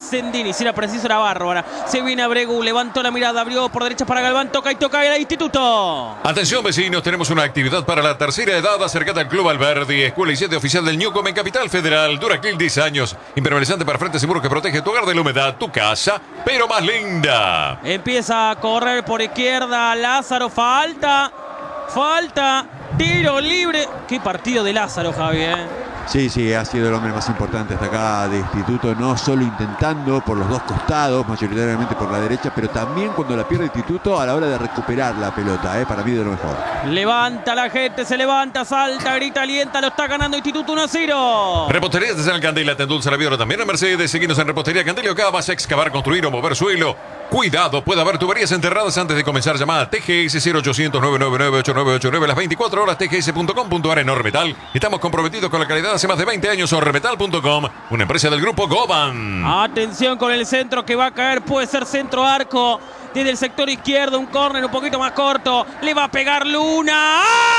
Sendini. Si era preciso, era bárbara. Se viene Abregu, levantó la mirada, abrió por derecha para Galván, toca el instituto. Atención vecinos, tenemos una actividad para la tercera edad acercada al Club Alberdi, escuela y sede oficial del Newcom en Capital Federal. Duraquil 10 años, impermeabilizante para frente seguro que protege tu hogar de la humedad, tu casa, pero más linda. Empieza a correr por izquierda Lázaro, falta, tiro libre. Qué partido de Lázaro, Javi, Sí, ha sido el hombre más importante hasta acá de Instituto, no solo intentando por los dos costados, mayoritariamente por la derecha, pero también cuando la pierde Instituto a la hora de recuperar la pelota, para mí de lo mejor. Levanta la gente, se levanta, salta, grita, alienta, lo está ganando Instituto 1-0. Repostería de San Candela, te endulza la vida también en Mercedes. Seguinos en Repostería Candela. Acá vas a excavar, construir o mover suelo. Cuidado, puede haber tuberías enterradas antes de comenzar. Llamada TGS 0800-999-8989. Las 24 horas tgs.com.ar en Ormetal. Estamos comprometidos con la calidad hace más de 20 años. Ormetal.com, una empresa del grupo Goban. Atención con el centro que va a caer. Puede ser centro arco. Desde el sector izquierdo, un córner un poquito más corto. Le va a pegar Luna. ¡Ah!